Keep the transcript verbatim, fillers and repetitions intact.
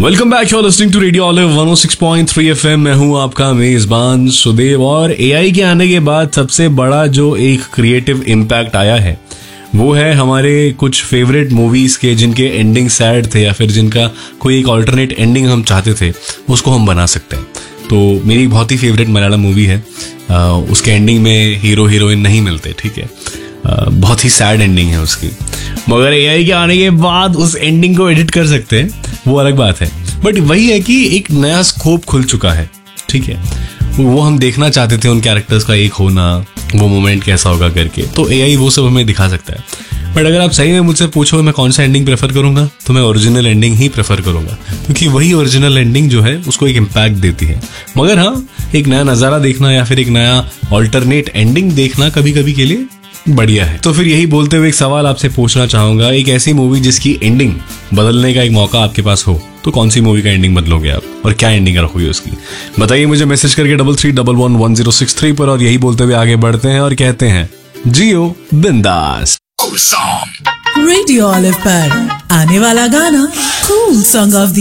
Welcome back, you are listening to radio olive one O six point three FM. मैं हूं आपका मेजबान सुदेव। और एआई के आने के बाद सबसे बड़ा जो एक क्रिएटिव इम्पैक्ट आया है वो है हमारे कुछ फेवरेट मूवीज के, जिनके एंडिंग सैड थे या फिर जिनका कोई एक ऑल्टरनेट एंडिंग हम चाहते थे, उसको हम बना सकते हैं। तो मेरी बहुत ही फेवरेट मलयालम मूवी है, आ, उसके एंडिंग में हीरो हीरोइन नहीं मिलते, ठीक है, आ, बहुत ही सैड एंडिंग है उसकी। मगर एआई के आने के बाद उस एंडिंग को एडिट कर सकते हैं, वो अलग बात है। बट वही है कि एक नया स्कोप खुल चुका है, ठीक है। वो हम देखना चाहते थे, उन कैरेक्टर्स का एक होना, वो मोमेंट कैसा होगा करके, तो एआई वो सब हमें दिखा सकता है। बट अगर आप सही में मुझसे पूछो मैं कौन सा एंडिंग प्रेफर करूंगा, तो मैं ओरिजिनल एंडिंग ही प्रेफर करूंगा, क्योंकि वही ओरिजिनल एंडिंग जो है उसको एक इम्पैक्ट देती है। मगर हाँ, एक नया नजारा देखना या फिर एक नया ऑल्टरनेट एंडिंग देखना कभी कभी के लिए बढ़िया है। तो फिर यही बोलते हुए एक सवाल आपसे पूछना चाहूंगा, एक ऐसी मूवी जिसकी एंडिंग बदलने का एक मौका आपके पास हो, तो कौन सी मूवी का एंडिंग बदलोगे आप और क्या एंडिंग रखोगे उसकी, बताइए मुझे मैसेज करके double three double one one zero six three पर। और यही बोलते हुए आगे बढ़ते हैं और कहते हैं जियो बिंदास। रेडियो ऑलिव पर आने वाला गाना कूल सॉन्ग ऑफ द